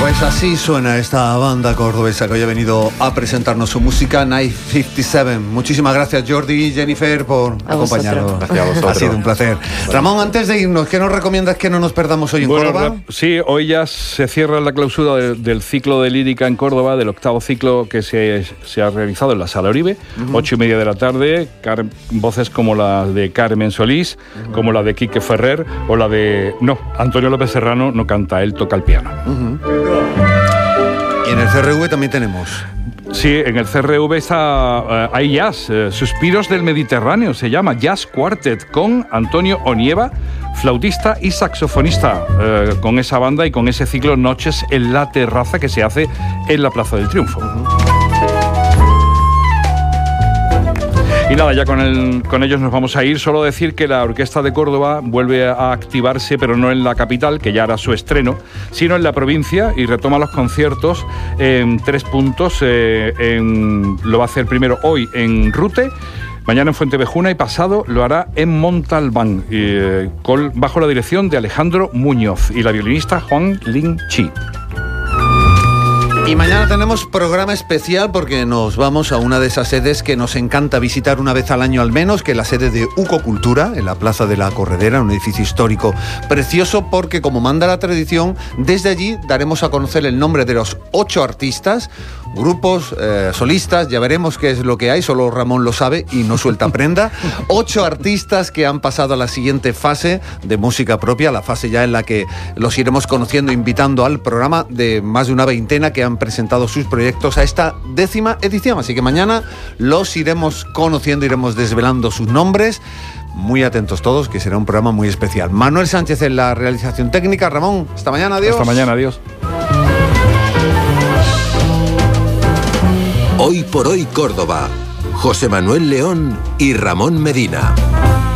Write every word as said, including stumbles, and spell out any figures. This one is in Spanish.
Pues así suena esta banda cordobesa que hoy ha venido a presentarnos su música, Night cincuenta y siete. Muchísimas gracias, Jordi y Jennifer, por a acompañarnos. Gracias a vosotros. Ha sido un placer. Bueno. Ramón, antes de irnos, ¿qué nos recomiendas que no nos perdamos hoy en bueno, Córdoba? Sí, hoy ya se cierra la clausura de, del ciclo de lírica en Córdoba, del octavo ciclo que se, se ha realizado en la Sala Oribe, uh-huh. ocho y media de la tarde, car- voces como la de Carmen Solís, uh-huh. como la de Quique Ferrer o la de... No, Antonio López Serrano no canta, él toca el piano. Uh-huh. Y en el C R V también tenemos... Sí, en el C R V está, uh, hay jazz, uh, Suspiros del Mediterráneo, se llama Jazz Quartet, con Antonio Onieva, flautista y saxofonista, uh, con esa banda y con ese ciclo Noches en la Terraza que se hace en la Plaza del Triunfo. Uh-huh. Y nada, ya con, el, con ellos nos vamos a ir. Solo decir que la Orquesta de Córdoba vuelve a activarse, pero no en la capital, que ya era su estreno, sino en la provincia, y retoma los conciertos en tres puntos. Eh, en, lo va a hacer primero hoy en Rute, mañana en Fuentevejuna y pasado lo hará en Montalbán, eh, con, bajo la dirección de Alejandro Muñoz y la violinista Juan Lin Chi. Y mañana tenemos programa especial porque nos vamos a una de esas sedes que nos encanta visitar una vez al año al menos, que es la sede de Uco Cultura, en la Plaza de la Corredera, un edificio histórico precioso porque, como manda la tradición, desde allí daremos a conocer el nombre de los ocho artistas, grupos, eh, solistas, ya veremos qué es lo que hay, solo Ramón lo sabe y no suelta prenda. Ocho artistas que han pasado a la siguiente fase de música propia, la fase ya en la que los iremos conociendo, invitando al programa de más de una veintena que han presentado sus proyectos a esta décima edición. Así que mañana los iremos conociendo, iremos desvelando sus nombres. Muy atentos todos, que será un programa muy especial. Manuel Sánchez en la realización técnica. Ramón, hasta mañana, adiós. Hasta mañana, adiós. Hoy por hoy Córdoba, José Manuel León y Ramón Medina.